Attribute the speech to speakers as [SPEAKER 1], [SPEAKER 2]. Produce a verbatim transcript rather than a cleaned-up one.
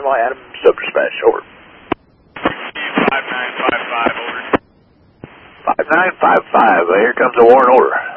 [SPEAKER 1] my Adam, sub-dispatch, over.
[SPEAKER 2] five nine five five, over.
[SPEAKER 1] five nine five five, here comes a warrant order.